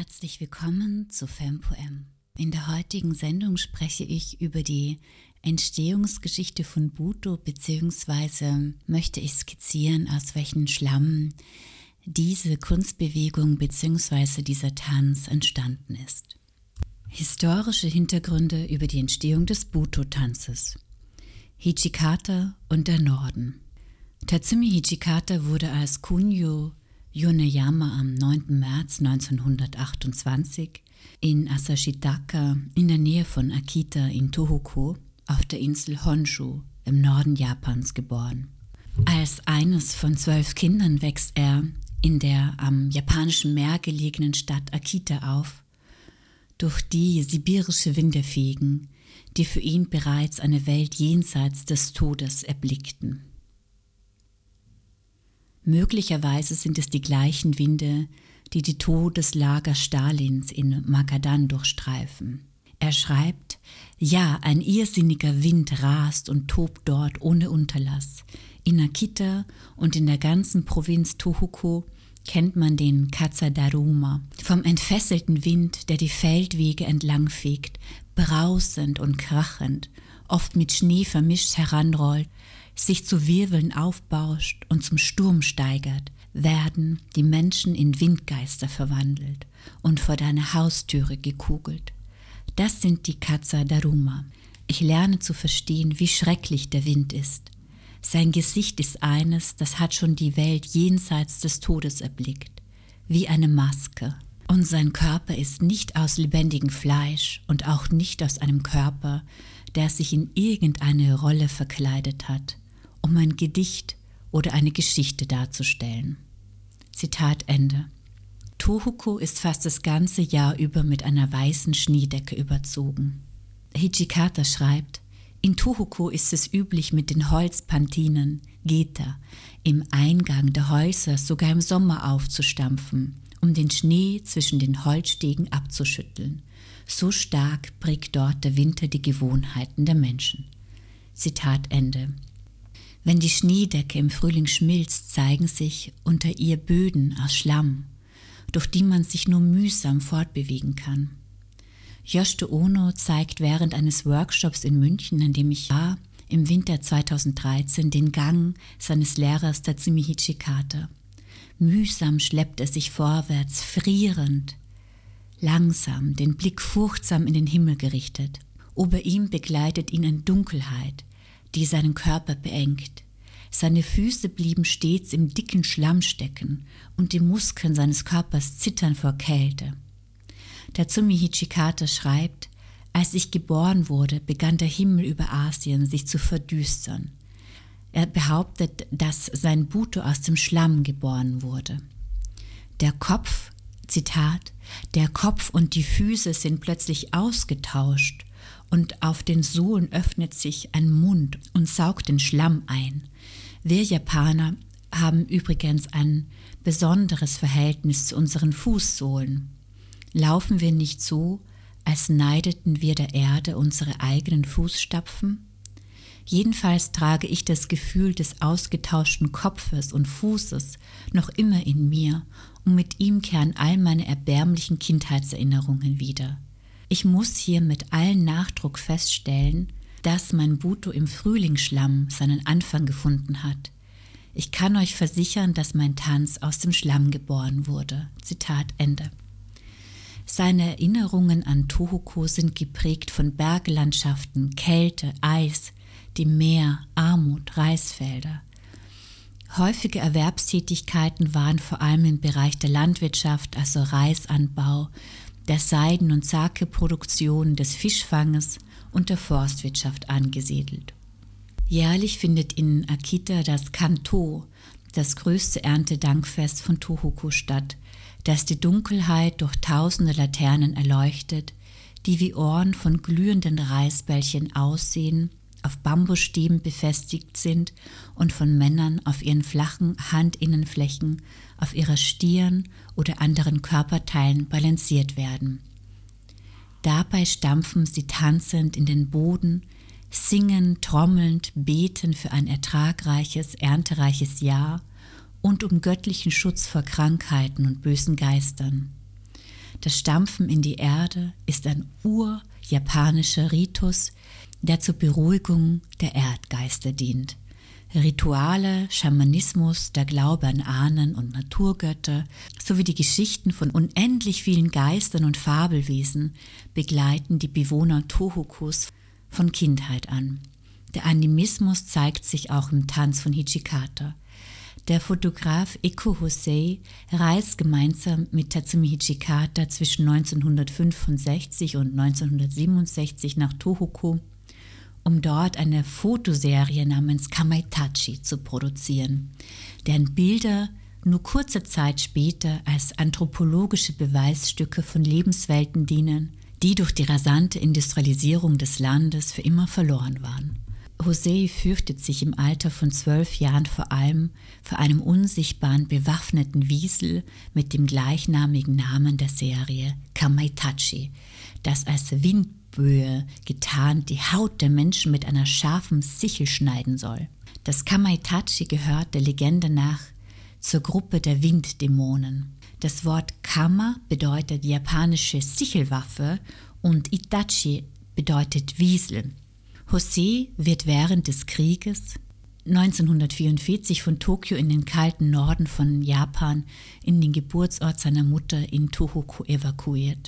Herzlich willkommen zu FemPoem. In der heutigen Sendung spreche ich über die Entstehungsgeschichte von Buto, beziehungsweise möchte ich skizzieren, aus welchem Schlamm diese Kunstbewegung bzw. dieser Tanz entstanden ist. Historische Hintergründe über die Entstehung des Buto-Tanzes. Hijikata und der Norden. Tatsumi Hijikata wurde als Kunio Yoneyama am 9. März 1928 in Asashitaka in der Nähe von Akita in Tohoku auf der Insel Honshu im Norden Japans geboren. Als eines von 12 Kindern wächst er in der am japanischen Meer gelegenen Stadt Akita auf, durch die sibirische Winde fegen, die für ihn bereits eine Welt jenseits des Todes erblickten. Möglicherweise sind es die gleichen Winde, die die Todeslager Stalins in Magadan durchstreifen. Er schreibt: Ja, ein irrsinniger Wind rast und tobt dort ohne Unterlass. In Akita und in der ganzen Provinz Tohoku kennt man den Katsadaruma, vom entfesselten Wind, der die Feldwege entlang fegt, brausend und krachend, oft mit Schnee vermischt heranrollt, sich zu Wirbeln aufbauscht und zum Sturm steigert, werden die Menschen in Windgeister verwandelt und vor deine Haustüre gekugelt. Das sind die Katsadaruma. Ich lerne zu verstehen, wie schrecklich der Wind ist. Sein Gesicht ist eines, das hat schon die Welt jenseits des Todes erblickt, wie eine Maske. Und sein Körper ist nicht aus lebendigem Fleisch und auch nicht aus einem Körper, der sich in irgendeine Rolle verkleidet hat, um ein Gedicht oder eine Geschichte darzustellen. Zitat Ende. Tohoku ist fast das ganze Jahr über mit einer weißen Schneedecke überzogen. Hijikata schreibt: In Tohoku ist es üblich, mit den Holzpantinen, Geta, im Eingang der Häuser sogar im Sommer aufzustampfen, um den Schnee zwischen den Holzstegen abzuschütteln. So stark prägt dort der Winter die Gewohnheiten der Menschen. Zitat Ende. Wenn die Schneedecke im Frühling schmilzt, zeigen sich unter ihr Böden aus Schlamm, durch die man sich nur mühsam fortbewegen kann. Yoshito Ono zeigt während eines Workshops in München, an dem ich war, im Winter 2013, den Gang seines Lehrers Tatsumi Hijikata. Mühsam schleppt er sich vorwärts, frierend, langsam, den Blick furchtsam in den Himmel gerichtet. Ober ihm begleitet ihn eine Dunkelheit, die seinen Körper beengt. Seine Füße blieben stets im dicken Schlamm stecken und die Muskeln seines Körpers zittern vor Kälte. Tatsumi Hijikata schreibt: Als ich geboren wurde, begann der Himmel über Asien sich zu verdüstern. Er behauptet, dass sein Buto aus dem Schlamm geboren wurde. Der Kopf, Zitat, der Kopf und die Füße sind plötzlich ausgetauscht und auf den Sohlen öffnet sich ein Mund und saugt den Schlamm ein. Wir Japaner haben übrigens ein besonderes Verhältnis zu unseren Fußsohlen. Laufen wir nicht so, als neideten wir der Erde unsere eigenen Fußstapfen? Jedenfalls trage ich das Gefühl des ausgetauschten Kopfes und Fußes noch immer in mir und mit ihm kehren all meine erbärmlichen Kindheitserinnerungen wieder. Ich muss hier mit allem Nachdruck feststellen, dass mein Buto im Frühlingsschlamm seinen Anfang gefunden hat. Ich kann euch versichern, dass mein Tanz aus dem Schlamm geboren wurde. Zitat Ende. Seine Erinnerungen an Tohoku sind geprägt von Berglandschaften, Kälte, Eis, dem Meer, Armut, Reisfelder. Häufige Erwerbstätigkeiten waren vor allem im Bereich der Landwirtschaft, also Reisanbau, der Seiden- und Sake-Produktion, des Fischfanges und der Forstwirtschaft angesiedelt. Jährlich findet in Akita das Kanto, das größte Erntedankfest von Tohoku, statt, das die Dunkelheit durch tausende Laternen erleuchtet, die wie Ohren von glühenden Reisbällchen aussehen, auf Bambusstäben befestigt sind und von Männern auf ihren flachen Handinnenflächen, auf ihrer Stirn oder anderen Körperteilen balanciert werden. Dabei stampfen sie tanzend in den Boden, singen, trommelnd, beten für ein ertragreiches, erntereiches Jahr und um göttlichen Schutz vor Krankheiten und bösen Geistern. Das Stampfen in die Erde ist ein urjapanischer Ritus, der zur Beruhigung der Erdgeister dient. Rituale, Schamanismus, der Glaube an Ahnen und Naturgötter sowie die Geschichten von unendlich vielen Geistern und Fabelwesen begleiten die Bewohner Tohokus von Kindheit an. Der Animismus zeigt sich auch im Tanz von Hijikata. Der Fotograf Iko Hosei reist gemeinsam mit Tatsumi Hijikata zwischen 1965 und 1967 nach Tohoku, um dort eine Fotoserie namens Kamaitachi zu produzieren, deren Bilder nur kurze Zeit später als anthropologische Beweisstücke von Lebenswelten dienen, die durch die rasante Industrialisierung des Landes für immer verloren waren. Hosei fürchtet sich im Alter von 12 Jahren vor allem vor einem unsichtbaren bewaffneten Wiesel mit dem gleichnamigen Namen der Serie Kamaitachi, das als Windböe getarnt die Haut der Menschen mit einer scharfen Sichel schneiden soll. Das Kamaitachi gehört der Legende nach zur Gruppe der Winddämonen. Das Wort Kama bedeutet japanische Sichelwaffe und Itachi bedeutet Wiesel. Hosei wird während des Krieges 1944 von Tokio in den kalten Norden von Japan in den Geburtsort seiner Mutter in Tohoku evakuiert.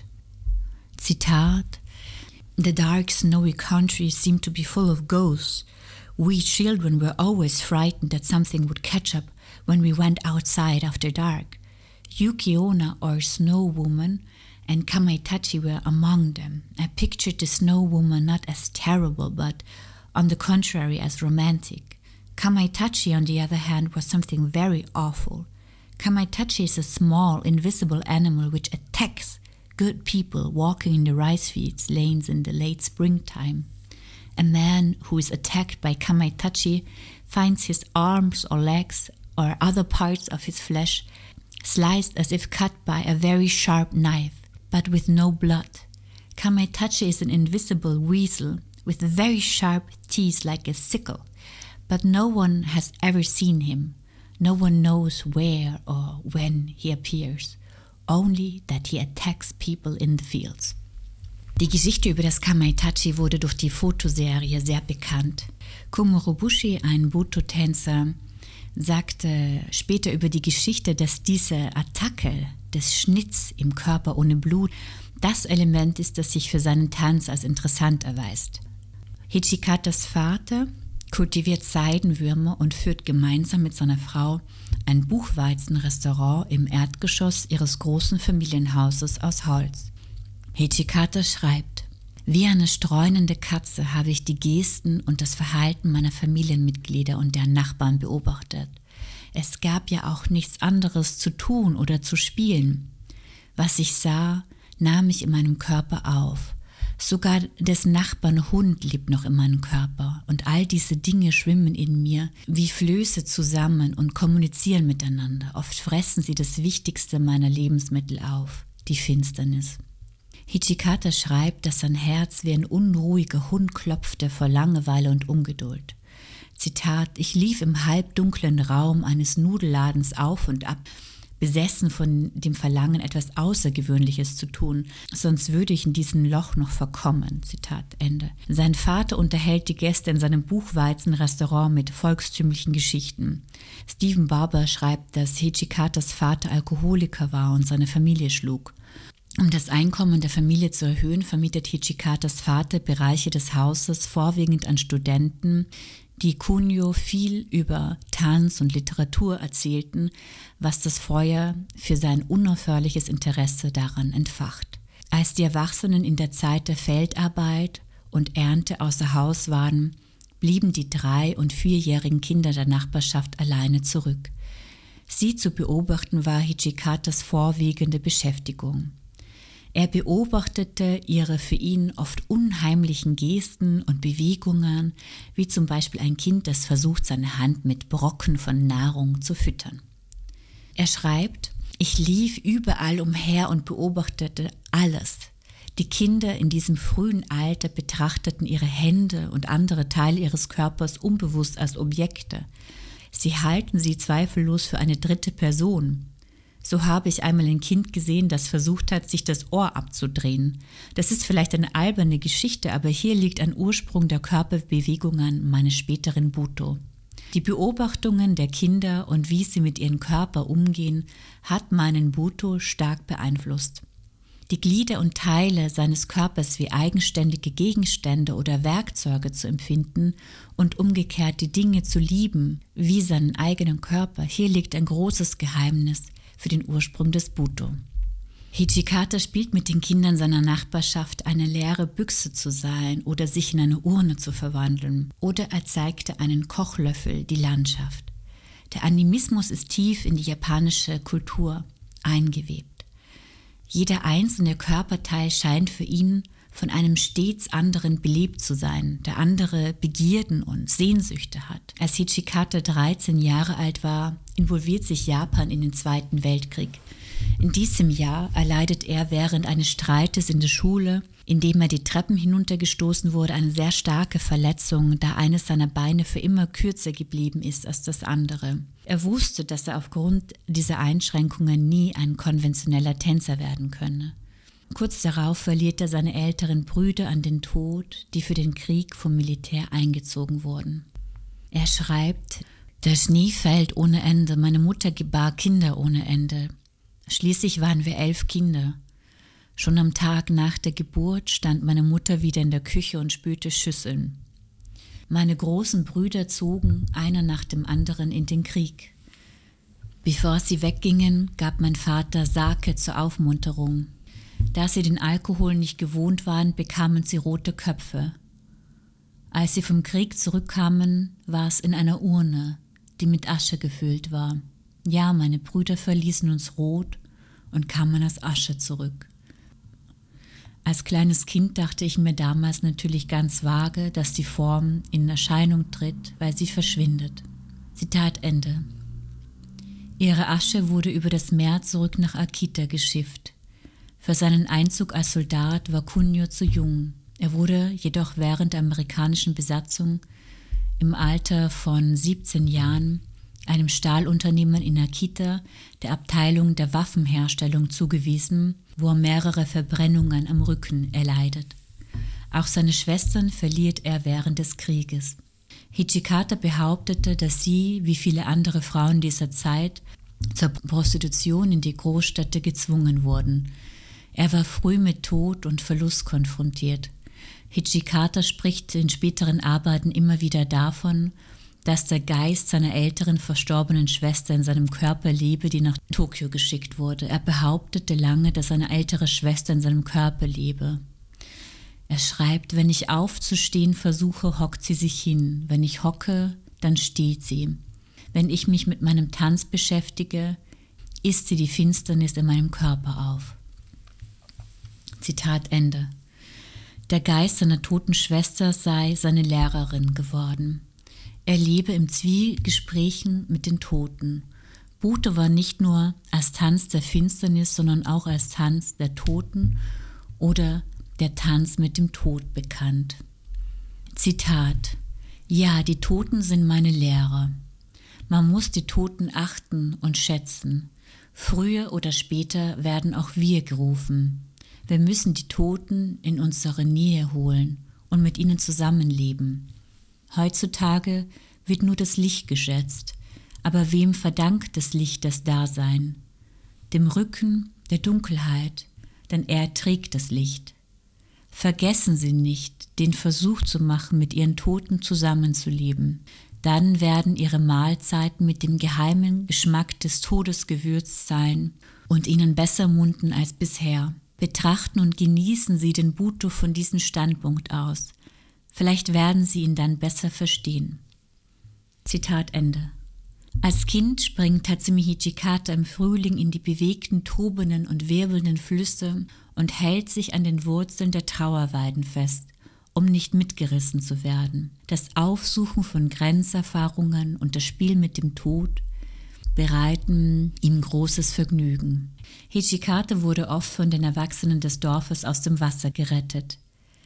Zitat: The dark, snowy country seemed to be full of ghosts. We children were always frightened that something would catch up when we went outside after dark. Yuki Onna, or Snow Woman, and Kamaitachi were among them. I pictured the Snow Woman not as terrible, but on the contrary as romantic. Kamaitachi, on the other hand, was something very awful. Kamaitachi is a small, invisible animal which attacks good people walking in the rice fields lanes in the late springtime. A man who is attacked by Kamaitachi finds his arms or legs or other parts of his flesh sliced as if cut by a very sharp knife, but with no blood. Kamaitachi is an invisible weasel with very sharp teeth like a sickle, but no one has ever seen him. No one knows where or when he appears, only that he attacks people in the fields. Die Geschichte über das Kamaitachi wurde durch die Fotoserie sehr bekannt. Komorobushi, ein Buto-Tänzer, sagte später über die Geschichte, dass diese Attacke des Schnitts im Körper ohne Blut das Element ist, das sich für seinen Tanz als interessant erweist. Hijikatas Vater kultiviert Seidenwürmer und führt gemeinsam mit seiner Frau ein Buchweizenrestaurant im Erdgeschoss ihres großen Familienhauses aus Holz. Hijikata schreibt: Wie eine streunende Katze habe ich die Gesten und das Verhalten meiner Familienmitglieder und deren Nachbarn beobachtet. Es gab ja auch nichts anderes zu tun oder zu spielen. Was ich sah, nahm ich in meinem Körper auf. Sogar des Nachbarn Hund lebt noch in meinem Körper und all diese Dinge schwimmen in mir wie Flöße zusammen und kommunizieren miteinander. Oft fressen sie das Wichtigste meiner Lebensmittel auf, die Finsternis. Hijikata schreibt, dass sein Herz wie ein unruhiger Hund klopfte vor Langeweile und Ungeduld. Zitat: Ich lief im halbdunklen Raum eines Nudelladens auf und ab, besessen von dem Verlangen, etwas Außergewöhnliches zu tun, sonst würde ich in diesem Loch noch verkommen. Zitat Ende. Sein Vater unterhält die Gäste in seinem Buchweizenrestaurant mit volkstümlichen Geschichten. Stephen Barber schreibt, dass Hijikatas Vater Alkoholiker war und seine Familie schlug. Um das Einkommen der Familie zu erhöhen, vermietet Hijikatas Vater Bereiche des Hauses vorwiegend an Studenten, die Kunio viel über Tanz und Literatur erzählten, was das Feuer für sein unaufhörliches Interesse daran entfacht. Als die Erwachsenen in der Zeit der Feldarbeit und Ernte außer Haus waren, blieben die 3- und 4-jährigen Kinder der Nachbarschaft alleine zurück. Sie zu beobachten war Hijikatas vorwiegende Beschäftigung. Er beobachtete ihre für ihn oft unheimlichen Gesten und Bewegungen, wie zum Beispiel ein Kind, das versucht, seine Hand mit Brocken von Nahrung zu füttern. Er schreibt: Ich lief überall umher und beobachtete alles. Die Kinder in diesem frühen Alter betrachteten ihre Hände und andere Teile ihres Körpers unbewusst als Objekte. Sie halten sie zweifellos für eine dritte Person. So habe ich einmal ein Kind gesehen, das versucht hat, sich das Ohr abzudrehen. Das ist vielleicht eine alberne Geschichte, aber hier liegt ein Ursprung der Körperbewegungen meines späteren Buto. Die Beobachtungen der Kinder und wie sie mit ihrem Körper umgehen, hat meinen Buto stark beeinflusst. Die Glieder und Teile seines Körpers wie eigenständige Gegenstände oder Werkzeuge zu empfinden und umgekehrt die Dinge zu lieben, wie seinen eigenen Körper, hier liegt ein großes Geheimnis für den Ursprung des Buto. Hijikata spielt mit den Kindern seiner Nachbarschaft, eine leere Büchse zu sein oder sich in eine Urne zu verwandeln, oder er zeigte einen Kochlöffel die Landschaft. Der Animismus ist tief in die japanische Kultur eingewebt. Jeder einzelne Körperteil scheint für ihn von einem stets anderen belebt zu sein, der andere Begierden und Sehnsüchte hat. Als Hijikata 13 Jahre alt war, involviert sich Japan in den Zweiten Weltkrieg. In diesem Jahr erleidet er während eines Streites in der Schule, in dem er die Treppen hinuntergestoßen wurde, eine sehr starke Verletzung, da eines seiner Beine für immer kürzer geblieben ist als das andere. Er wusste, dass er aufgrund dieser Einschränkungen nie ein konventioneller Tänzer werden könne. Kurz darauf verliert er seine älteren Brüder an den Tod, die für den Krieg vom Militär eingezogen wurden. Er schreibt: Der Schnee fällt ohne Ende, meine Mutter gebar Kinder ohne Ende. Schließlich waren wir 11 Kinder. Schon am Tag nach der Geburt stand meine Mutter wieder in der Küche und spülte Schüsseln. Meine großen Brüder zogen einer nach dem anderen in den Krieg. Bevor sie weggingen, gab mein Vater Sake zur Aufmunterung. Da sie den Alkohol nicht gewohnt waren, bekamen sie rote Köpfe. Als sie vom Krieg zurückkamen, war es in einer Urne, die mit Asche gefüllt war. Ja, meine Brüder verließen uns rot und kamen als Asche zurück. Als kleines Kind dachte ich mir damals natürlich ganz vage, dass die Form in Erscheinung tritt, weil sie verschwindet. Zitat Ende. Ihre Asche wurde über das Meer zurück nach Akita geschifft. Für seinen Einzug als Soldat war Kunio zu jung. Er wurde jedoch während der amerikanischen Besatzung im Alter von 17 Jahren einem Stahlunternehmen in Akita, der Abteilung der Waffenherstellung, zugewiesen, wo er mehrere Verbrennungen am Rücken erleidet. Auch seine Schwestern verliert er während des Krieges. Hijikata behauptete, dass sie, wie viele andere Frauen dieser Zeit, zur Prostitution in die Großstädte gezwungen wurden. Er war früh mit Tod und Verlust konfrontiert. Hijikata spricht in späteren Arbeiten immer wieder davon, dass der Geist seiner älteren verstorbenen Schwester in seinem Körper lebe, die nach Tokio geschickt wurde. Er behauptete lange, dass seine ältere Schwester in seinem Körper lebe. Er schreibt: Wenn ich aufzustehen versuche, hockt sie sich hin. Wenn ich hocke, dann steht sie. Wenn ich mich mit meinem Tanz beschäftige, isst sie die Finsternis in meinem Körper auf. Zitat Ende. Der Geist seiner toten Schwester sei seine Lehrerin geworden. Er lebe im Zwiegesprächen mit den Toten. Buto war nicht nur als Tanz der Finsternis, sondern auch als Tanz der Toten oder der Tanz mit dem Tod bekannt. Zitat: Ja, die Toten sind meine Lehrer. Man muss die Toten achten und schätzen. Früher oder später werden auch wir gerufen. Wir müssen die Toten in unsere Nähe holen und mit ihnen zusammenleben. Heutzutage wird nur das Licht geschätzt, aber wem verdankt das Licht das Dasein? Dem Rücken der Dunkelheit, denn er trägt das Licht. Vergessen Sie nicht, den Versuch zu machen, mit Ihren Toten zusammenzuleben. Dann werden Ihre Mahlzeiten mit dem geheimen Geschmack des Todes gewürzt sein und Ihnen besser munden als bisher. Betrachten und genießen Sie den Buto von diesem Standpunkt aus. Vielleicht werden Sie ihn dann besser verstehen. Zitat Ende. Als Kind springt Tatsumi Hijikata im Frühling in die bewegten, tobenden und wirbelnden Flüsse und hält sich an den Wurzeln der Trauerweiden fest, um nicht mitgerissen zu werden. Das Aufsuchen von Grenzerfahrungen und das Spiel mit dem Tod bereiten ihm großes Vergnügen. Hijikata wurde oft von den Erwachsenen des Dorfes aus dem Wasser gerettet.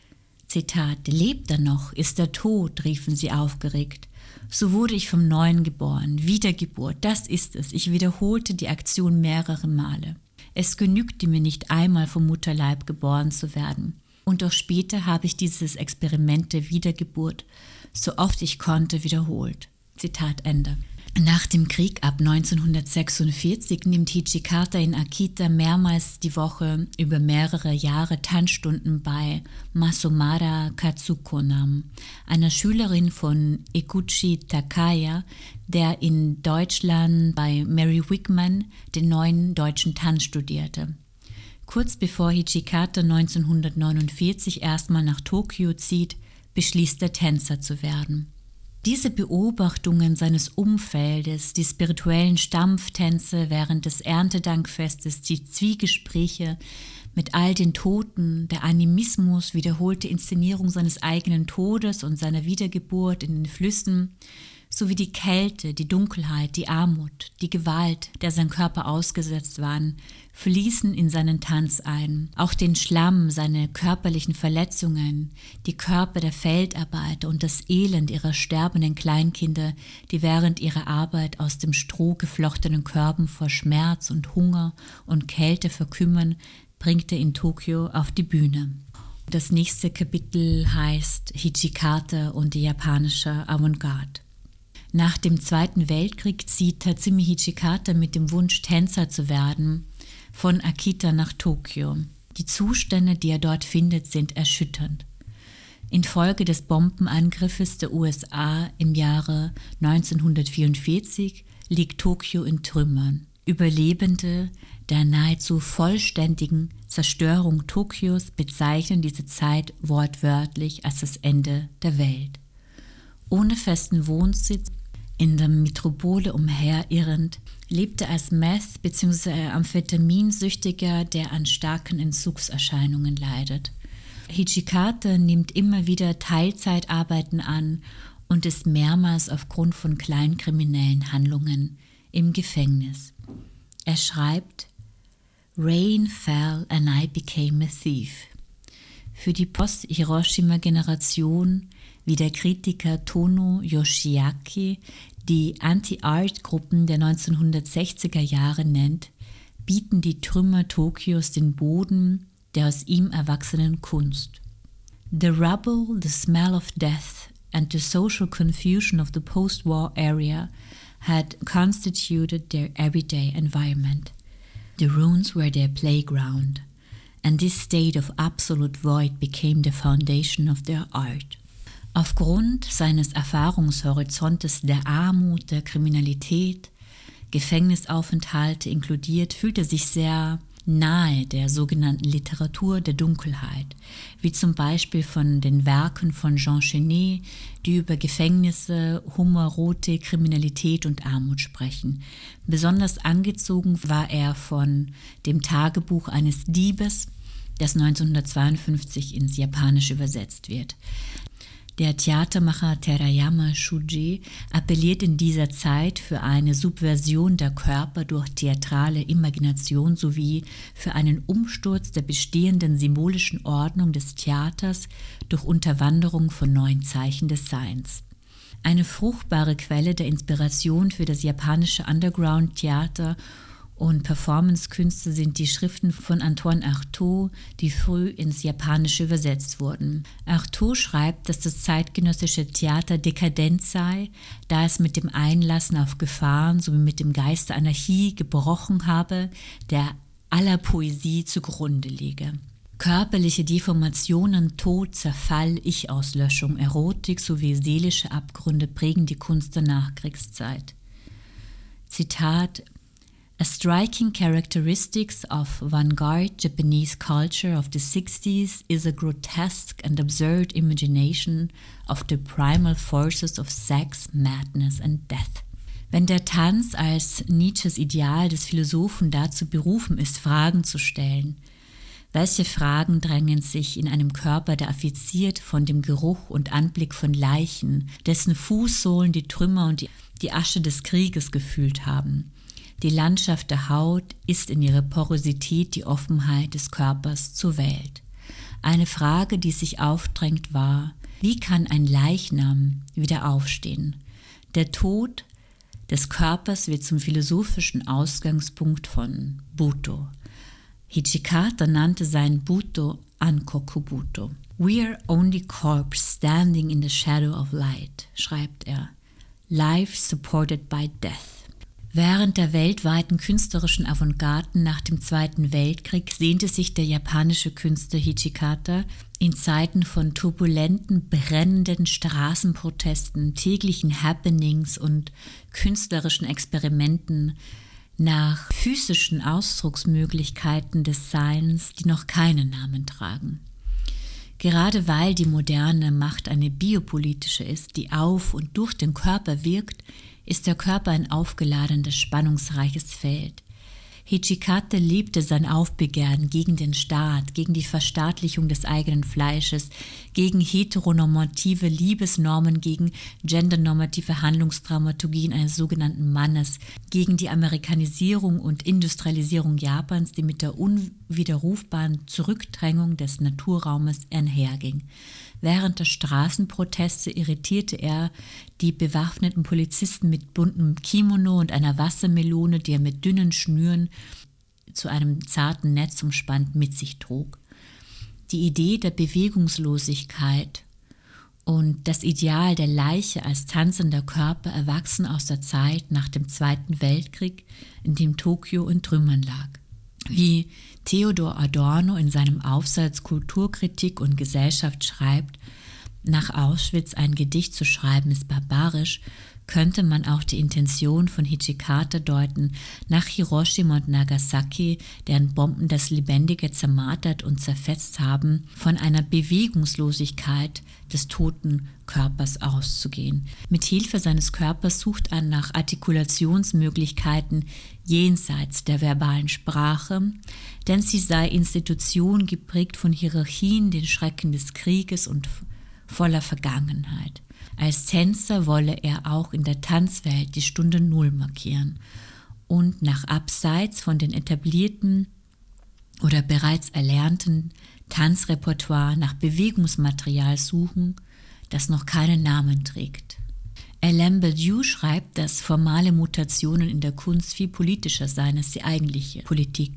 Zitat: »Lebt er noch? Ist er tot?«, riefen sie aufgeregt. So wurde ich vom Neuen geboren. Wiedergeburt, das ist es. Ich wiederholte die Aktion mehrere Male. Es genügte mir nicht einmal vom Mutterleib geboren zu werden. Und auch später habe ich dieses Experiment der Wiedergeburt so oft ich konnte wiederholt.« Zitat Ende. Nach dem Krieg ab 1946 nimmt Hijikata in Akita mehrmals die Woche über mehrere Jahre Tanzstunden bei Masomara Katsuko-nam, einer Schülerin von Ekuchi Takaya, der in Deutschland bei Mary Wigman den neuen deutschen Tanz studierte. Kurz bevor Hijikata 1949 erstmal nach Tokio zieht, beschließt er, Tänzer zu werden. Diese Beobachtungen seines Umfeldes, die spirituellen Stampftänze während des Erntedankfestes, die Zwiegespräche mit all den Toten, der Animismus, wiederholte Inszenierung seines eigenen Todes und seiner Wiedergeburt in den Flüssen, sowie die Kälte, die Dunkelheit, die Armut, die Gewalt, der sein Körper ausgesetzt waren, fließen in seinen Tanz ein. Auch den Schlamm, seine körperlichen Verletzungen, die Körper der Feldarbeiter und das Elend ihrer sterbenden Kleinkinder, die während ihrer Arbeit aus dem Stroh geflochtenen Körben vor Schmerz und Hunger und Kälte verkümmern, bringt er in Tokio auf die Bühne. Das nächste Kapitel heißt Hijikata und die japanische Avantgarde. Nach dem Zweiten Weltkrieg zieht Tatsumi Hijikata mit dem Wunsch, Tänzer zu werden, von Akita nach Tokio. Die Zustände, die er dort findet, sind erschütternd. Infolge des Bombenangriffes der USA im Jahre 1944 liegt Tokio in Trümmern. Überlebende der nahezu vollständigen Zerstörung Tokios bezeichnen diese Zeit wortwörtlich als das Ende der Welt. Ohne festen Wohnsitz, in der Metropole umherirrend, lebte als Meth- bzw. Amphitaminsüchtiger, der an starken Entzugserscheinungen leidet. Hijikata nimmt immer wieder Teilzeitarbeiten an und ist mehrmals aufgrund von kleinkriminellen Handlungen im Gefängnis. Er schreibt: Rain fell and I became a thief. Für die Post-Hiroshima-Generation, wie der Kritiker Tono Yoshiaki die Anti-Art-Gruppen der 1960er Jahre nennt, bieten die Trümmer Tokios den Boden der aus ihm erwachsenen Kunst. The rubble, the smell of death and the social confusion of the post-war area had constituted their everyday environment. The ruins were their playground, and this state of absolute void became the foundation of their art. Aufgrund seines Erfahrungshorizontes der Armut, der Kriminalität, Gefängnisaufenthalte inkludiert, fühlt er sich sehr nahe der sogenannten Literatur der Dunkelheit, wie zum Beispiel von den Werken von Jean Genet, die über Gefängnisse, Hunger, Rote, Kriminalität und Armut sprechen. Besonders angezogen war er von dem Tagebuch eines Diebes, das 1952 ins Japanische übersetzt wird. Der Theatermacher Terayama Shuji appelliert in dieser Zeit für eine Subversion der Körper durch theatrale Imagination sowie für einen Umsturz der bestehenden symbolischen Ordnung des Theaters durch Unterwanderung von neuen Zeichen des Seins. Eine fruchtbare Quelle der Inspiration für das japanische Underground-Theater und Performancekünste sind die Schriften von Antoine Artaud, die früh ins Japanische übersetzt wurden. Artaud schreibt, dass das zeitgenössische Theater dekadent sei, da es mit dem Einlassen auf Gefahren sowie mit dem Geist der Anarchie gebrochen habe, der aller Poesie zugrunde liege. Körperliche Deformationen, Tod, Zerfall, Ich-Auslöschung, Erotik sowie seelische Abgründe prägen die Kunst der Nachkriegszeit. Zitat: A striking characteristics of vanguard Japanese culture of the 60s is a grotesque and absurd imagination of the primal forces of sex, madness and death. Wenn der Tanz als Nietzsches Ideal des Philosophen dazu berufen ist, Fragen zu stellen, welche Fragen drängen sich in einem Körper, der affiziert von dem Geruch und Anblick von Leichen, dessen Fußsohlen die Trümmer und die Asche des Krieges gefühlt haben? Die Landschaft der Haut ist in ihrer Porosität die Offenheit des Körpers zur Welt. Eine Frage, die sich aufdrängt, war: Wie kann ein Leichnam wieder aufstehen? Der Tod des Körpers wird zum philosophischen Ausgangspunkt von Buto. Hijikata nannte sein Buto Ankoku Buto. We are only corpse standing in the shadow of light, schreibt er. Life supported by death. Während der weltweiten künstlerischen Avantgarden nach dem Zweiten Weltkrieg sehnte sich der japanische Künstler Hijikata in Zeiten von turbulenten, brennenden Straßenprotesten, täglichen Happenings und künstlerischen Experimenten nach physischen Ausdrucksmöglichkeiten des Seins, die noch keinen Namen tragen. Gerade weil die moderne Macht eine biopolitische ist, die auf und durch den Körper wirkt, ist der Körper ein aufgeladenes, spannungsreiches Feld. Hijikata liebte sein Aufbegehren gegen den Staat, gegen die Verstaatlichung des eigenen Fleisches, gegen heteronormative Liebesnormen, gegen gendernormative Handlungsdramaturgien eines sogenannten Mannes, gegen die Amerikanisierung und Industrialisierung Japans, die mit der unwiderrufbaren Zurückdrängung des Naturraumes einherging. Während der Straßenproteste irritierte er die bewaffneten Polizisten mit buntem Kimono und einer Wassermelone, die er mit dünnen Schnüren zu einem zarten Netz umspannt mit sich trug. Die Idee der Bewegungslosigkeit und das Ideal der Leiche als tanzender Körper erwachsen aus der Zeit nach dem Zweiten Weltkrieg, in dem Tokio in Trümmern lag. Wie Theodor Adorno in seinem Aufsatz Kulturkritik und Gesellschaft schreibt: Nach Auschwitz ein Gedicht zu schreiben ist barbarisch, könnte man auch die Intention von Hijikata deuten, nach Hiroshima und Nagasaki, deren Bomben das Lebendige zermartert und zerfetzt haben, von einer Bewegungslosigkeit des toten Körpers auszugehen. Mit Hilfe seines Körpers sucht er nach Artikulationsmöglichkeiten jenseits der verbalen Sprache, denn sie sei Institution geprägt von Hierarchien, den Schrecken des Krieges und voller Vergangenheit. Als Tänzer wolle er auch in der Tanzwelt die Stunde Null markieren und nach abseits von den etablierten oder bereits erlernten Tanzrepertoire nach Bewegungsmaterial suchen, das noch keinen Namen trägt. Alain Badiou schreibt, dass formale Mutationen in der Kunst viel politischer seien als die eigentliche Politik.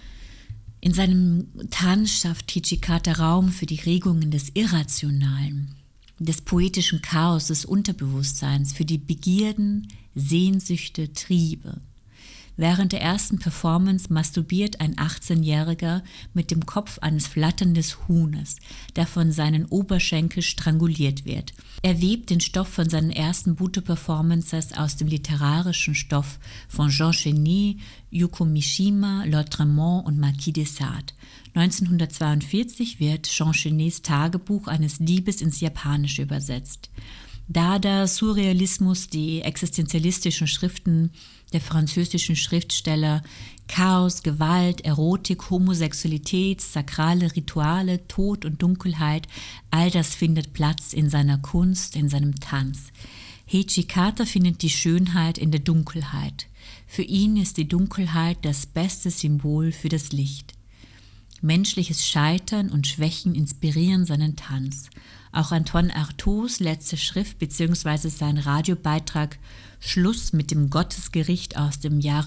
In seinem Tanz schafft Hijikata Raum für die Regungen des Irrationalen, des poetischen Chaos des Unterbewusstseins, für die Begierden, Sehnsüchte, Triebe. Während der ersten Performance masturbiert ein 18-Jähriger mit dem Kopf eines flatternden Huhnes, der von seinen Oberschenkeln stranguliert wird. Er webt den Stoff von seinen ersten Buto-Performances aus dem literarischen Stoff von Jean Genet, Yuko Mishima, Lautréamont und Marquis de Sade. 1942 wird Jean Genets Tagebuch eines Diebes ins Japanische übersetzt. Dada, Surrealismus, die existenzialistischen Schriften der französischen Schriftsteller, Chaos, Gewalt, Erotik, Homosexualität, sakrale Rituale, Tod und Dunkelheit, all das findet Platz in seiner Kunst, in seinem Tanz. Hijikata findet die Schönheit in der Dunkelheit. Für ihn ist die Dunkelheit das beste Symbol für das Licht. Menschliches Scheitern und Schwächen inspirieren seinen Tanz. Auch Antoine Artaud's letzte Schrift bzw. sein Radiobeitrag Schluss mit dem Gottesgericht aus dem Jahre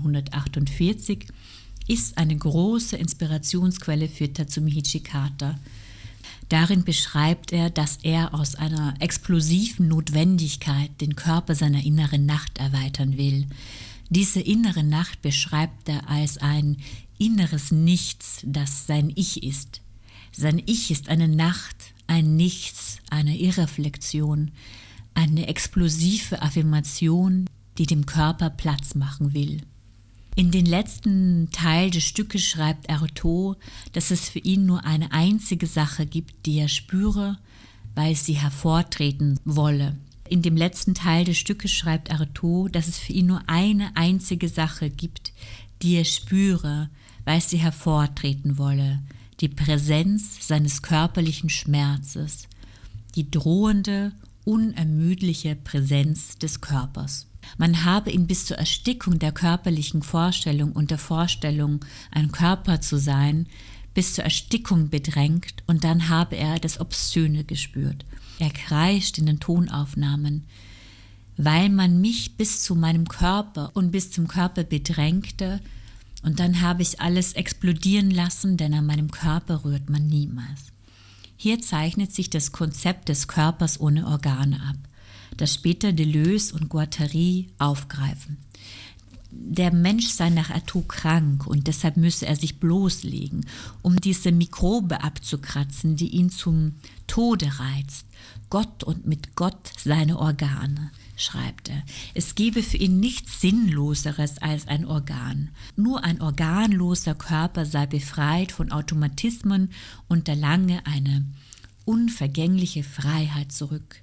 1948 ist eine große Inspirationsquelle für Tatsumi Hijikata. Darin beschreibt er, dass er aus einer explosiven Notwendigkeit den Körper seiner inneren Nacht erweitern will. Diese innere Nacht beschreibt er als ein inneres Nichts, das sein Ich ist. Sein Ich ist eine Nacht, ein Nichts, eine Irreflexion, eine explosive Affirmation, die dem Körper Platz machen will. In den letzten Teil des Stückes schreibt Artaud, dass es für ihn nur eine einzige Sache gibt, die er spüre, weil sie hervortreten wolle. In dem letzten Teil des Stückes schreibt Artaud, dass es für ihn nur eine einzige Sache gibt, die er spüre, weil sie hervortreten wolle, die Präsenz seines körperlichen Schmerzes, die drohende, unermüdliche Präsenz des Körpers. Man habe ihn bis zur Erstickung der körperlichen Vorstellung und der Vorstellung, ein Körper zu sein, bis zur Erstickung bedrängt und dann habe er das Obszöne gespürt. Er kreischt in den Tonaufnahmen, weil man mich bis zu meinem Körper und bis zum Körper bedrängte und dann habe ich alles explodieren lassen, denn an meinem Körper rührt man niemals. Hier zeichnet sich das Konzept des Körpers ohne Organe ab, das später Deleuze und Guattari aufgreifen. Der Mensch sei nach Artaud krank und deshalb müsse er sich bloßlegen, um diese Mikrobe abzukratzen, die ihn zum Tode reizt. Gott und mit Gott seine Organe, schreibt er. Es gebe für ihn nichts Sinnloseres als ein Organ. Nur ein organloser Körper sei befreit von Automatismen und erlange eine unvergängliche Freiheit zurück.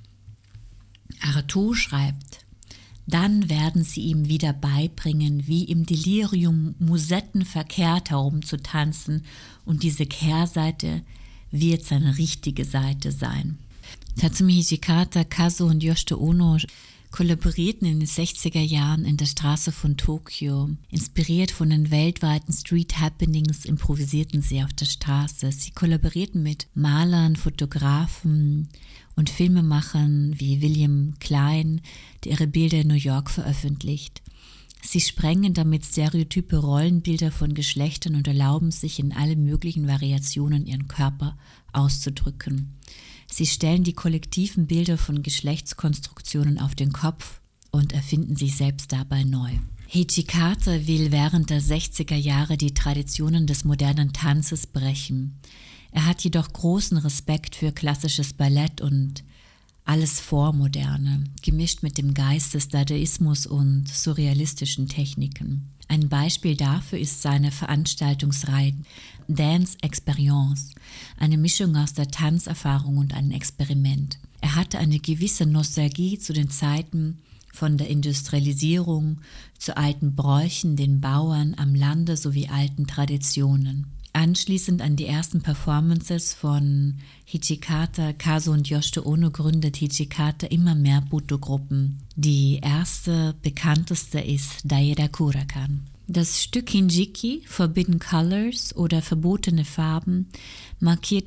Artaud schreibt: Dann werden sie ihm wieder beibringen, wie im Delirium Musetten verkehrt herumzutanzen, und diese Kehrseite wird seine richtige Seite sein. Tatsumi Hijikata, Kazuo und Yoshito Ono kollaborierten in den 60er Jahren in der Straße von Tokio. Inspiriert von den weltweiten Street Happenings improvisierten sie auf der Straße. Sie kollaborierten mit Malern, Fotografen und Filmemachern wie William Klein, der ihre Bilder in New York veröffentlicht. Sie sprengen damit stereotype Rollenbilder von Geschlechtern und erlauben sich in allen möglichen Variationen ihren Körper auszudrücken. Sie stellen die kollektiven Bilder von Geschlechtskonstruktionen auf den Kopf und erfinden sich selbst dabei neu. Hijikata will während der 60er Jahre die Traditionen des modernen Tanzes brechen. Er hat jedoch großen Respekt für klassisches Ballett und alles Vormoderne, gemischt mit dem Geist des Dadaismus und surrealistischen Techniken. Ein Beispiel dafür ist seine Veranstaltungsreihe Dance Experience, eine Mischung aus der Tanzerfahrung und einem Experiment. Er hatte eine gewisse Nostalgie zu den Zeiten von der Industrialisierung, zu alten Bräuchen, den Bauern am Lande sowie alten Traditionen. Anschließend an die ersten Performances von Hijikata, Kazuo und Yoshito Ono gründet Hijikata immer mehr Buto-Gruppen. Die erste, bekannteste ist Daira Kurakan. Das Stück Hinjiki, Forbidden Colors oder Verbotene Farben, markiert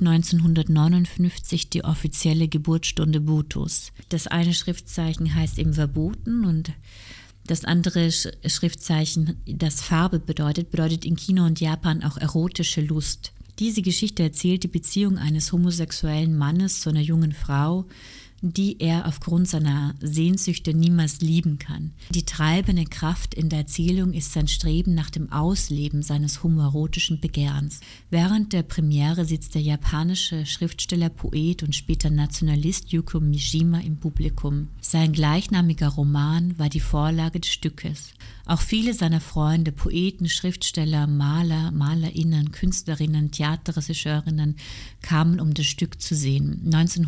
1959 die offizielle Geburtsstunde Butos. Das eine Schriftzeichen heißt eben verboten und das andere Schriftzeichen, das Farbe bedeutet in China und Japan auch erotische Lust. Diese Geschichte erzählt die Beziehung eines homosexuellen Mannes zu einer jungen Frau, die er aufgrund seiner Sehnsüchte niemals lieben kann. Die treibende Kraft in der Erzählung ist sein Streben nach dem Ausleben seines homoerotischen Begehrens. Während der Premiere sitzt der japanische Schriftsteller, Poet und später Nationalist Yukio Mishima im Publikum. Sein gleichnamiger Roman war die Vorlage des Stückes. Auch viele seiner Freunde, Poeten, Schriftsteller, Maler, Malerinnen, Künstlerinnen, Theaterregisseurinnen kamen, um das Stück zu sehen.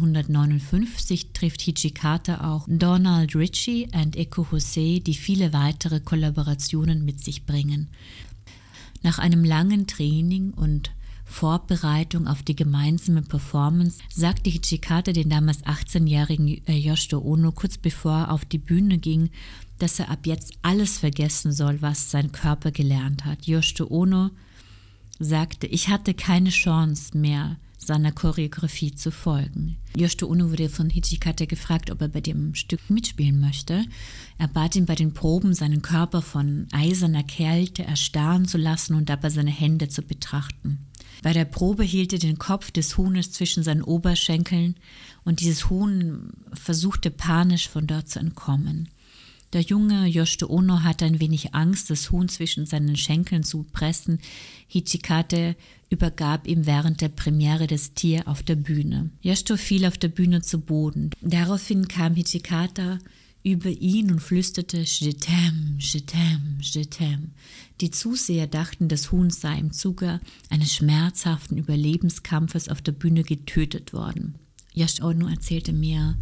1959 trifft Hijikata auch Donald Ritchie und Eiko Hosei, die viele weitere Kollaborationen mit sich bringen. Nach einem langen Training und Vorbereitung auf die gemeinsame Performance sagte Hijikata den damals 18-jährigen Yoshito Ono kurz bevor er auf die Bühne ging, dass er ab jetzt alles vergessen soll, was sein Körper gelernt hat. Yoshito Ono sagte, ich hatte keine Chance mehr, seiner Choreografie zu folgen. Yoshito Ono wurde von Hijikata gefragt, ob er bei dem Stück mitspielen möchte. Er bat ihn bei den Proben, seinen Körper von eiserner Kälte erstarren zu lassen und dabei seine Hände zu betrachten. Bei der Probe hielt er den Kopf des Huhnes zwischen seinen Oberschenkeln und dieses Huhn versuchte panisch von dort zu entkommen. Der junge Yoshito Ono hatte ein wenig Angst, das Huhn zwischen seinen Schenkeln zu pressen. Hijikata übergab ihm während der Premiere das Tier auf der Bühne. Yoshito fiel auf der Bühne zu Boden. Daraufhin kam Hijikata über ihn und flüsterte Je t'aime, je t'aime, je t'aime. Die Zuseher dachten, das Huhn sei im Zuge eines schmerzhaften Überlebenskampfes auf der Bühne getötet worden. Yoshito Ono erzählte mir,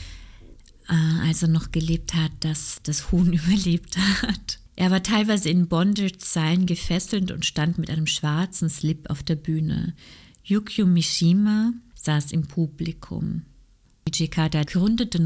als er noch gelebt hat, dass das Huhn überlebt hat. Er war teilweise in Bondage-Seilen gefesselt und stand mit einem schwarzen Slip auf der Bühne. Yukio Mishima saß im Publikum. Hijikata gründete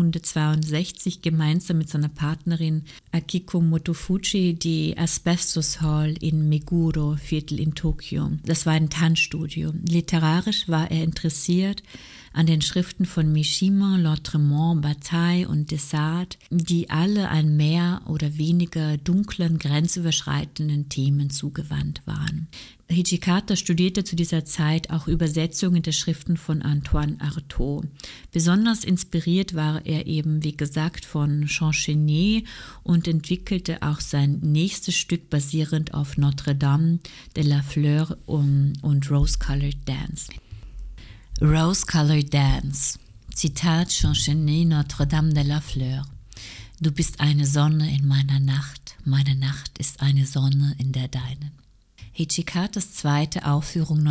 1962 gemeinsam mit seiner Partnerin Akiko Motofuji die Asbestos Hall in Meguro, Viertel in Tokio. Das war ein Tanzstudio. Literarisch war er interessiert an den Schriften von Mishima, Lautréamont, Bataille und Desart, die alle an mehr oder weniger dunklen, grenzüberschreitenden Themen zugewandt waren. Hijikata studierte zu dieser Zeit auch Übersetzungen der Schriften von Antoine Artaud. Besonders inspiriert war er eben, wie gesagt, von Jean Genet und entwickelte auch sein nächstes Stück basierend auf Notre-Dame de la Fleur und Rose-Colored Dance. Rose-Colored Dance. Zitat Jean Genet, Notre-Dame de la Fleur. Du bist eine Sonne in meiner Nacht, meine Nacht ist eine Sonne in der deinen. Hijikatas zweite Aufführung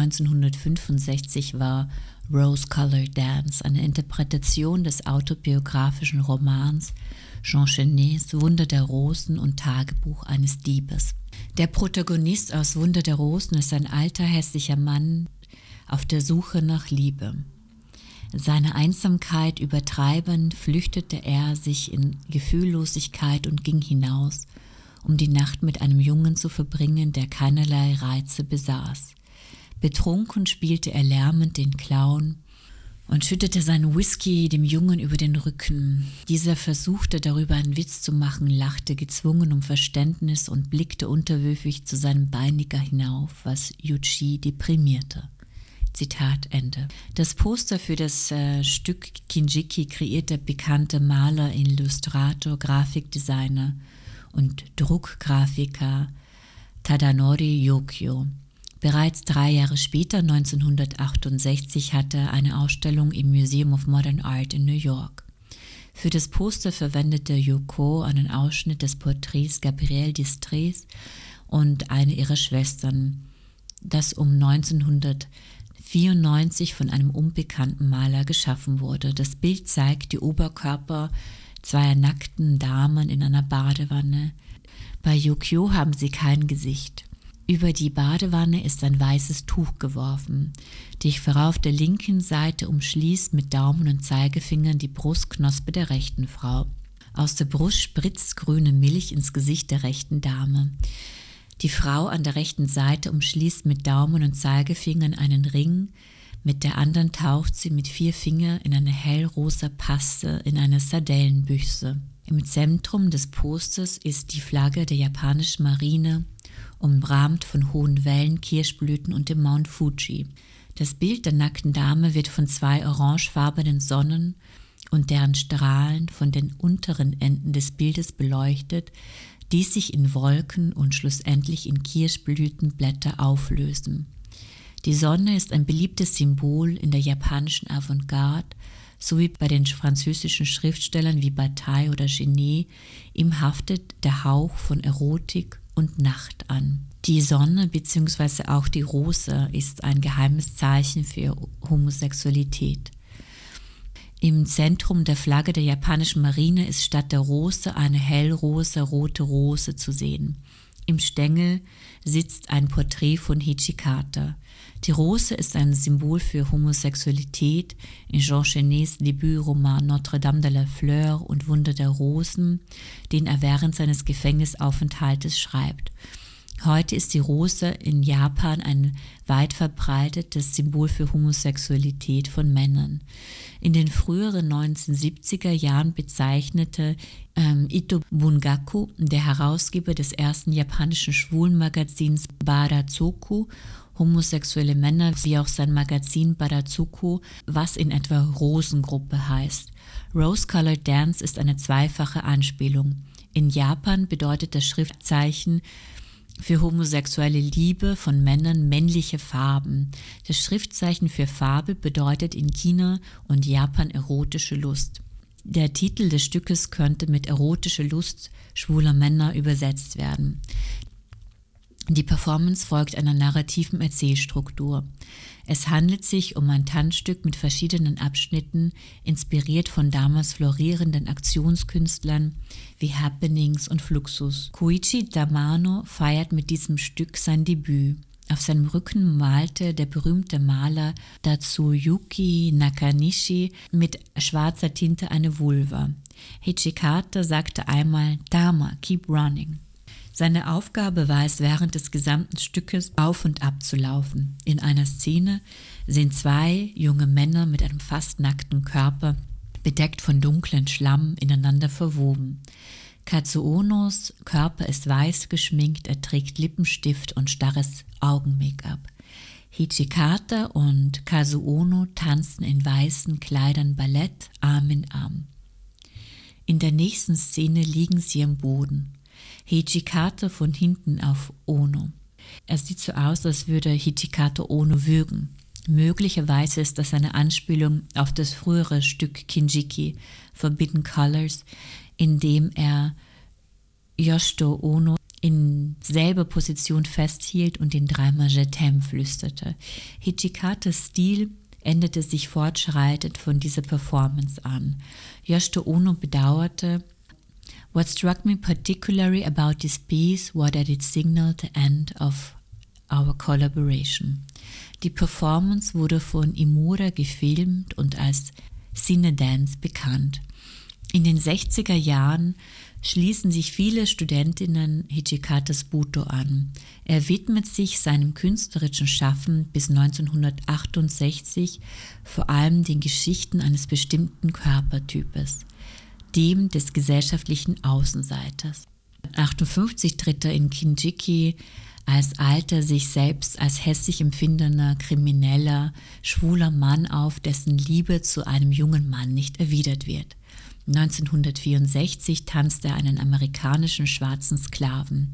1965 war Rose-Colored Dance, eine Interpretation des autobiografischen Romans Jean Genets Wunder der Rosen und Tagebuch eines Diebes. Der Protagonist aus Wunder der Rosen ist ein alter, hässlicher Mann auf der Suche nach Liebe. Seine Einsamkeit übertreibend, flüchtete er sich in Gefühllosigkeit und ging hinaus, um die Nacht mit einem Jungen zu verbringen, der keinerlei Reize besaß. Betrunken spielte er lärmend den Clown und schüttete seinen Whisky dem Jungen über den Rücken. Dieser versuchte darüber einen Witz zu machen, lachte gezwungen um Verständnis und blickte unterwürfig zu seinem Beiniger hinauf, was Yuji deprimierte. Zitat Ende. Das Poster für das Stück Kinjiki kreiert der bekannte Maler, Illustrator, Grafikdesigner und Druckgrafiker Tadanori Yokio. Bereits 3 Jahre später, 1968, hatte er eine Ausstellung im Museum of Modern Art in New York. Für das Poster verwendete Yoko einen Ausschnitt des Porträts Gabrielle d'Estrées und eine ihrer Schwestern, das um 1994 von einem unbekannten Maler geschaffen wurde. Das Bild zeigt die Oberkörper zweier nackten Damen in einer Badewanne. Bei Yokio haben sie kein Gesicht. Über die Badewanne ist ein weißes Tuch geworfen. Die Frau auf der linken Seite umschließt mit Daumen und Zeigefingern die Brustknospe der rechten Frau. Aus der Brust spritzt grüne Milch ins Gesicht der rechten Dame. Die Frau an der rechten Seite umschließt mit Daumen und Zeigefingern einen Ring, mit der anderen taucht sie mit 4 Fingern in eine hellrosa Paste in eine Sardellenbüchse. Im Zentrum des Posters ist die Flagge der japanischen Marine, umrahmt von hohen Wellen, Kirschblüten und dem Mount Fuji. Das Bild der nackten Dame wird von 2 orangefarbenen Sonnen und deren Strahlen von den unteren Enden des Bildes beleuchtet, die sich in Wolken und schlussendlich in Kirschblütenblätter auflösen. Die Sonne ist ein beliebtes Symbol in der japanischen Avantgarde sowie bei den französischen Schriftstellern wie Bataille oder Genet. Ihm haftet der Hauch von Erotik und Nacht an. Die Sonne bzw. auch die Rose ist ein geheimes Zeichen für Homosexualität. Im Zentrum der Flagge der japanischen Marine ist statt der Rose eine hellrosa-rote Rose zu sehen. Im Stängel sitzt ein Porträt von Hijikata. Die Rose ist ein Symbol für Homosexualität. In Jean Genets Debütroman Notre-Dame de la Fleur und Wunder der Rosen, den er während seines Gefängnisaufenthaltes schreibt. Heute ist die Rose in Japan ein weit verbreitetes Symbol für Homosexualität von Männern. In den früheren 1970er Jahren bezeichnete Ito Bungaku, der Herausgeber des ersten japanischen Schwulenmagazins Barazoku, homosexuelle Männer wie auch sein Magazin Barazoku, was in etwa Rosengruppe heißt. Rose-Colored Dance ist eine zweifache Anspielung. In Japan bedeutet das Schriftzeichen für homosexuelle Liebe von Männern männliche Farben. Das Schriftzeichen für Farbe bedeutet in China und Japan erotische Lust. Der Titel des Stückes könnte mit erotische Lust schwuler Männer übersetzt werden. Die Performance folgt einer narrativen Erzählstruktur. Es handelt sich um ein Tanzstück mit verschiedenen Abschnitten, inspiriert von damals florierenden Aktionskünstlern wie Happenings und Fluxus. Koichi Tamano feiert mit diesem Stück sein Debüt. Auf seinem Rücken malte der berühmte Maler Tatsuyuki Nakanishi mit schwarzer Tinte eine Vulva. Hijikata sagte einmal: Dama, keep running. Seine Aufgabe war es, während des gesamten Stückes auf und ab zu laufen. In einer Szene sind 2 junge Männer mit einem fast nackten Körper, bedeckt von dunklen Schlamm, ineinander verwoben. Kazuonos Körper ist weiß geschminkt, er trägt Lippenstift und starres Augen-Make-up. Hijikata und Kazuono tanzen in weißen Kleidern Ballett, Arm in Arm. In der nächsten Szene liegen sie am Boden. Hijikata von hinten auf Ono. Es sieht so aus, als würde Hijikata Ono würgen. Möglicherweise ist das eine Anspielung auf das frühere Stück Kinjiki, Forbidden Colors, in dem er Yoshito Ono in selber Position festhielt und den dreimal Je t'aime flüsterte. Hijikatas Stil änderte sich fortschreitend von dieser Performance an. Yoshito Ono bedauerte: What struck me particularly about this piece was that it signaled the end of our collaboration. Die Performance wurde von Imura gefilmt und als Cine-Dance bekannt. In den 60er Jahren schließen sich viele Studentinnen Hijikatas Buto an. Er widmet sich seinem künstlerischen Schaffen bis 1968 vor allem den Geschichten eines bestimmten Körpertypes, dem des gesellschaftlichen Außenseiters. 1958 tritt er in Kinjiki als alter, sich selbst als hässlich empfindender, krimineller, schwuler Mann auf, dessen Liebe zu einem jungen Mann nicht erwidert wird. 1964 tanzt er einen amerikanischen schwarzen Sklaven.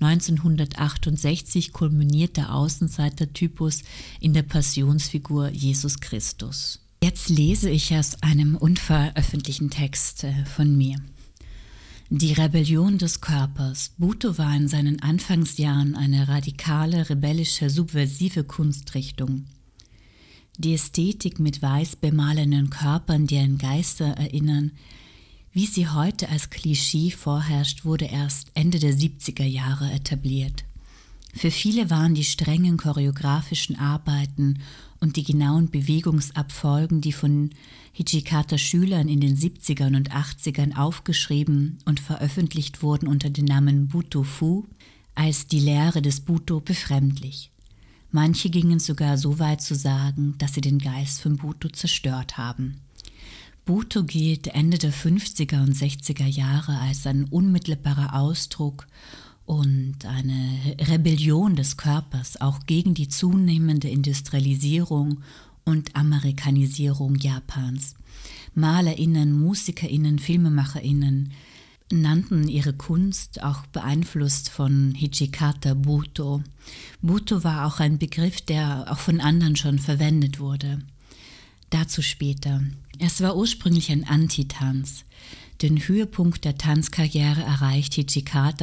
1968 kulminiert der Außenseitertypus in der Passionsfigur Jesus Christus. Jetzt lese ich aus einem unveröffentlichten Text von mir. Die Rebellion des Körpers. Buto war in seinen Anfangsjahren eine radikale, rebellische, subversive Kunstrichtung. Die Ästhetik mit weiß bemalenen Körpern, die an Geister erinnern, wie sie heute als Klischee vorherrscht, wurde erst Ende der 70er Jahre etabliert. Für viele waren die strengen choreografischen Arbeiten und die genauen Bewegungsabfolgen, die von Hijikatas Schülern in den 70ern und 80ern aufgeschrieben und veröffentlicht wurden unter dem Namen Buto-Fu, als die Lehre des Buto befremdlich. Manche gingen sogar so weit zu sagen, dass sie den Geist von Buto zerstört haben. Buto gilt Ende der 50er und 60er Jahre als ein unmittelbarer Ausdruck und eine Rebellion des Körpers, auch gegen die zunehmende Industrialisierung und Amerikanisierung Japans. MalerInnen, MusikerInnen, FilmemacherInnen nannten ihre Kunst, auch beeinflusst von Hijikata, Buto. Buto war auch ein Begriff, der auch von anderen schon verwendet wurde. Dazu später. Es war ursprünglich ein Antitanz. Den Höhepunkt der Tanzkarriere erreicht Hijikata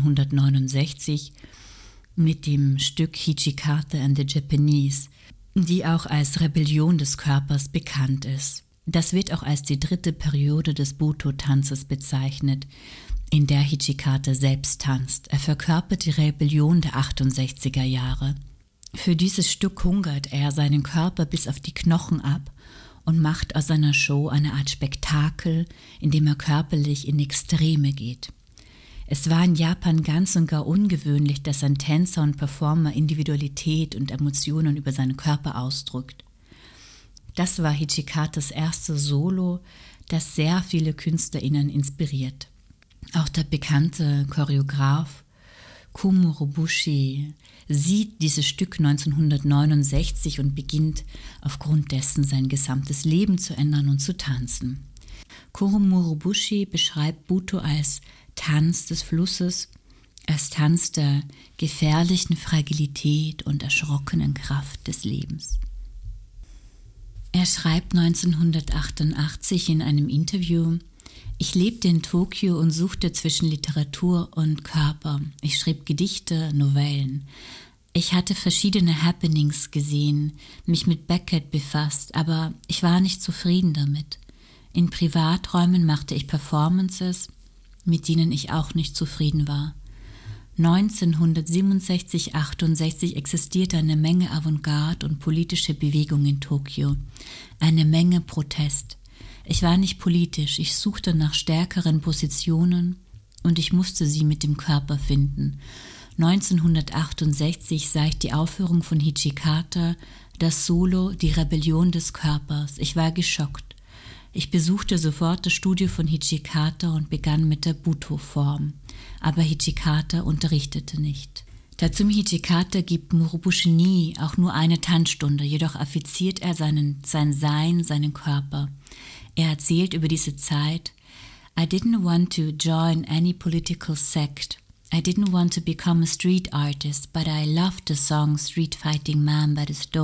1969 mit dem Stück Hijikata and the Japanese, die auch als Rebellion des Körpers bekannt ist. Das wird auch als die 3. Periode des Buto-Tanzes bezeichnet, in der Hijikata selbst tanzt. Er verkörpert die Rebellion der 68er Jahre. Für dieses Stück hungert er seinen Körper bis auf die Knochen ab und macht aus seiner Show eine Art Spektakel, in dem er körperlich in Extreme geht. Es war in Japan ganz und gar ungewöhnlich, dass ein Tänzer und Performer Individualität und Emotionen über seinen Körper ausdrückt. Das war Hijikatas erstes Solo, das sehr viele KünstlerInnen inspiriert. Auch der bekannte Choreograf Kumuro Bushi sieht dieses Stück 1969 und beginnt aufgrund dessen sein gesamtes Leben zu ändern und zu tanzen. Kumuro Bushi beschreibt Buto als Tanz des Flusses, als Tanz der gefährlichen Fragilität und erschrockenen Kraft des Lebens. Er schreibt 1988 in einem Interview: Ich lebte in Tokio und suchte zwischen Literatur und Körper. Ich schrieb Gedichte, Novellen. Ich hatte verschiedene Happenings gesehen, mich mit Beckett befasst, aber ich war nicht zufrieden damit. In Privaträumen machte ich Performances, mit denen ich auch nicht zufrieden war. 1967/68 existierte eine Menge Avantgarde und politische Bewegung in Tokio, eine Menge Protest. Ich war nicht politisch, ich suchte nach stärkeren Positionen und ich musste sie mit dem Körper finden. 1968 sah ich die Aufführung von Hijikata, das Solo Die Rebellion des Körpers. Ich war geschockt. Ich besuchte sofort das Studio von Hijikata und begann mit der Buto-Form. Aber Hijikata unterrichtete nicht. Tatsumi Hijikata gibt Murobushi nie auch nur eine Tanzstunde, jedoch affiziert er sein Sein, seinen Körper. Er erzählt über diese Zeit: I didn't want to join any political sect. I didn't want to become a street artist, but I loved the song Street Fighting Man by the Stones.